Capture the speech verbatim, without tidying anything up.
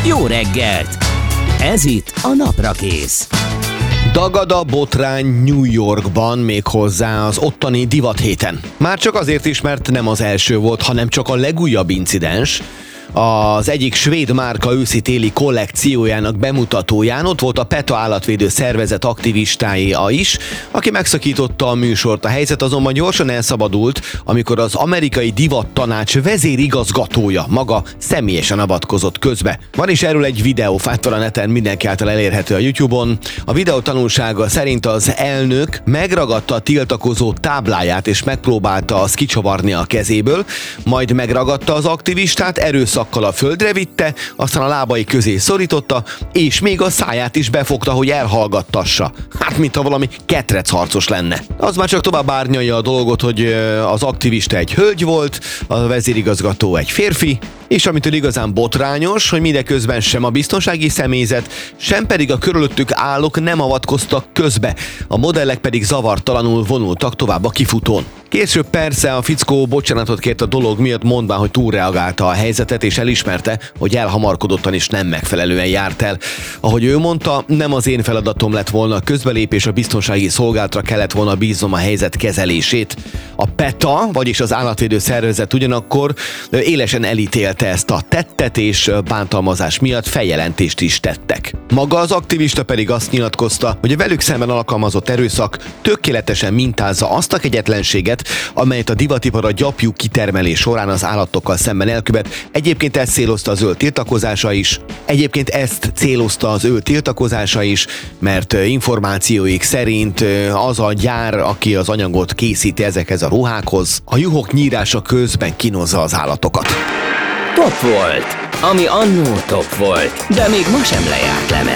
Jó reggelt! Ez itt a Naprakész. Dagad a botrány New Yorkban, méghozzá az ottani divathéten. Már csak azért is, mert nem az első volt, hanem csak a legújabb incidens. Az egyik svéd márka őszi-téli kollekciójának bemutatóján ott volt a PETA állatvédő szervezet aktivistája is, aki megszakította a műsort. A helyzet azonban gyorsan elszabadult, amikor az amerikai divattanács vezérigazgatója maga személyesen avatkozott közbe. Van is erről egy videó, fáttal a neten, mindenki által elérhető a YouTube-on. A videó tanulsága szerint az elnök megragadta a tiltakozó tábláját és megpróbálta azt kicsavarni a kezéből, majd megragadta az aktivistát, erőszak a földre vitte, aztán a lábai közé szorította, és még a száját is befogta, hogy elhallgattassa. Hát, mintha valami ketrecharcos lenne. Az már csak tovább árnyalja a dolgot, hogy az aktivista egy hölgy volt, a vezérigazgató egy férfi, és amitől igazán botrányos, hogy mindeközben sem a biztonsági személyzet, sem pedig a körülöttük állók nem avatkoztak közbe, a modellek pedig zavartalanul vonultak tovább a kifutón. Később persze a fickó bocsánatot kért a dolog miatt, mondván, hogy túlreagálta a helyzetet, és elismerte, hogy elhamarkodottan és nem megfelelően járt el. Ahogy ő mondta, nem az én feladatom lett volna a közbelépés, a biztonsági szolgálatra kellett volna bíznom a helyzet kezelését. A PETA, vagyis az állatvédő szervezet ugyanakkor élesen elítélte ezt a tettet, és bántalmazás miatt feljelentést is tettek. Maga az aktivista pedig azt nyilatkozta, hogy a velük szemben alkalmazott erőszak tökéletesen mintázza azt a kegyetlenséget, amelyet a divatipar a gyapjú kitermelés során az állatokkal szemben elkövet. Egyébként ezt célozta az ő tiltakozása is. Egyébként ezt célozta az ő tiltakozása is, mert információik szerint az a gyár, aki az anyagot készíti ezekhez a ruhákhoz, a juhok nyírása közben kínozza az állatokat. Top volt, ami annó top volt, de még ma sem lejárt lemez.